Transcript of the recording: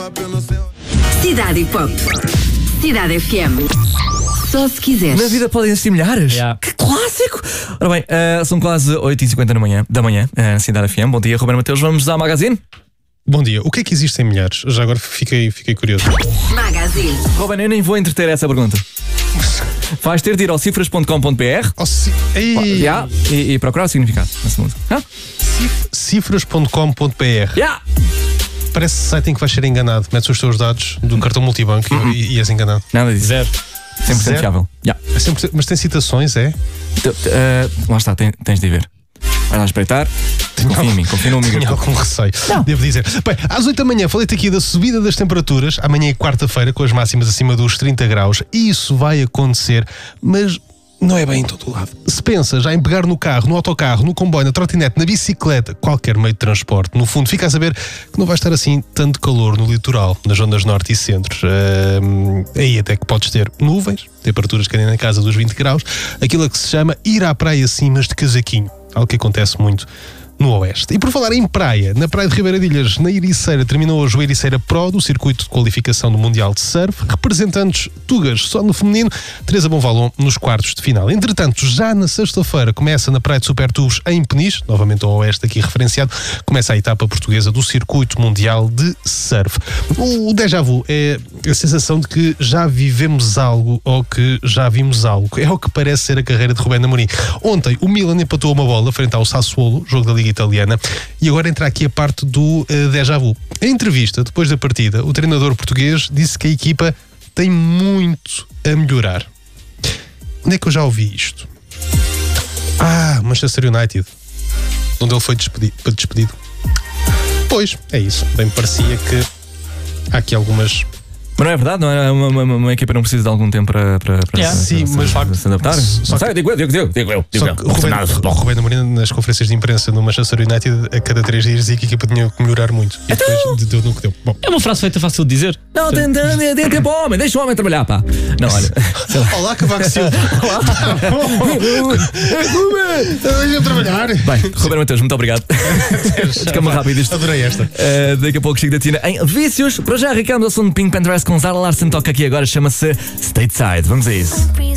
Cidade Pop. Cidade FM. Só se quiseres. Na vida podem existir milhares. Yeah. Que clássico! Ora bem, são quase 8h50 da manhã, na Cidade FM. Bom dia, Ruben Mateus. Vamos ao Magazine? Bom dia. O que é que existe em milhares? Já agora fiquei curioso. Magazine. Ruben, eu nem vou entreter essa pergunta. Vais ter de ir ao cifras.com.br e procurar o significado dessa música. Cifras.com.br. Yeah. Parece site em que vais ser enganado. Metes os teus dados do cartão multibanco e és enganado. Nada disso. Zero. 100% fiável. Yeah. É 100%, mas tem citações, é? Lá está, tens de ir ver. Vai lá espreitar. Confia em mim, confia no amigo. Tenho algum receio, devo dizer. Bem, às 8 da manhã falei-te aqui da subida das temperaturas. Amanhã é quarta-feira, com as máximas acima dos 30 graus. E isso vai acontecer, mas não é bem em todo o lado. Se pensa já em pegar no carro, no autocarro, no comboio, na trotinete, na bicicleta, qualquer meio de transporte, no fundo, fica a saber que não vai estar assim tanto calor no litoral, nas zonas norte e centros. Aí até que podes ter nuvens, temperaturas que andem na casa dos 20 graus, aquilo a que se chama ir à praia assim, mas de casaquinho. Algo que acontece muito no Oeste. E por falar em praia, na praia de Ribeiradilhas, na Ericeira, terminou hoje o Ericeira Pro do circuito de qualificação do Mundial de Surf. Representantes tugas só no feminino, Teresa Bonvalon nos quartos de final. Entretanto, já na sexta-feira começa na praia de Supertubos em Peniche, novamente ao Oeste aqui referenciado, começa a etapa portuguesa do circuito mundial de surf. O déjà vu é a sensação de que já vivemos algo ou que já vimos algo. É o que parece ser a carreira de Rubén Amorim. Ontem o Milan empatou uma bola frente ao Sassuolo, jogo da Liga Italiana, e agora entra aqui a parte do déjà vu. Em entrevista, depois da partida, o treinador português disse que a equipa tem muito a melhorar. Onde é que eu já ouvi isto? Manchester United, onde ele foi despedido. Pois, é isso. Bem, parecia que há aqui algumas... Mas não é verdade? Não é uma equipa não precisa de algum tempo para Sim, mas se adaptar? Só que, digo eu. O Rubén Amorim, nas conferências de imprensa no Manchester United, a cada 3 dias dizia que a equipa tinha que melhorar muito. E depois deu no que deu. Bom. É uma frase feita fácil de dizer. Não, tem tempo ao homem, deixa o homem trabalhar, pá. Não, olha. Olá, Cavaco Silva. Olá. Deixa-me trabalhar. Bem, Ruben Mateus, muito obrigado. Escama rápido isto. Adorei esta. Daqui a pouco chego da Tina em Vícios. Para já, arrancamos ao som de Pink Pantheress com Zara Larson. Toca aqui agora, chama-se Stateside. Vamos a isso.